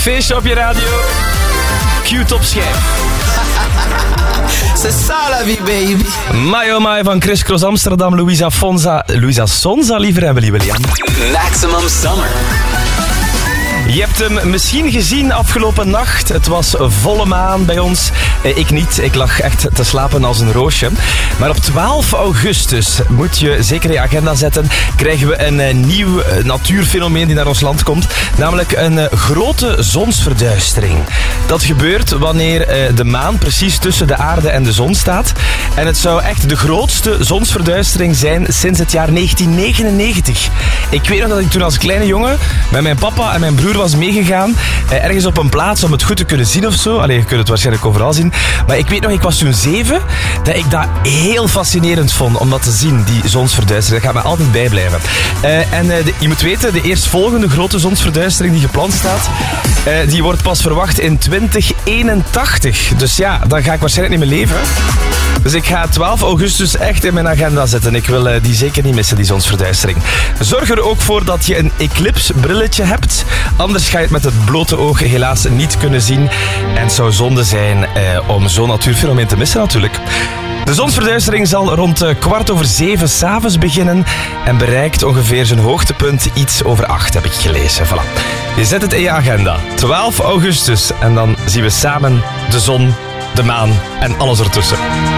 Feestje op je radio. Q-top schijf. C'est ça la vie, baby. My oh my van Chris Cross Amsterdam, Louisa Sonza, liever William. Maximum Summer. Je hebt hem misschien gezien afgelopen nacht. Het was volle maan bij ons. Ik niet. Ik lag echt te slapen als een roosje. Maar op 12 augustus, moet je zeker in je agenda zetten, krijgen we een nieuw natuurfenomeen die naar ons land komt. Namelijk een grote zonsverduistering. Dat gebeurt wanneer de maan precies tussen de aarde en de zon staat. En het zou echt de grootste zonsverduistering zijn sinds het jaar 1999. Ik weet nog dat ik toen als kleine jongen met mijn papa en mijn broer was meegegaan. Ergens op een plaats om het goed te kunnen zien of zo. Allee, je kunt het waarschijnlijk overal zien. Maar ik weet nog, ik was toen 7, dat ik dat heel fascinerend vond om dat te zien, die zonsverduistering. Dat gaat me altijd bijblijven. Je moet weten, de eerstvolgende grote zonsverduistering die gepland staat, die wordt pas verwacht in 2081. Dus ja, dan ga ik waarschijnlijk niet meer leven. Dus ik ga 12 augustus echt in mijn agenda zetten. Ik wil die zeker niet missen, die zonsverduistering. Zorg er ook voor dat je een eclipse brilletje hebt. Anders ga je het met het blote oog helaas niet kunnen zien. En het zou zonde zijn om zo'n natuurfenomeen te missen natuurlijk. De zonsverduistering zal rond 7:15 s'avonds beginnen en bereikt ongeveer zijn hoogtepunt iets over 8, heb ik gelezen. Voilà. Je zet het in je agenda. 12 augustus en dan zien we samen de zon, de maan en alles ertussen.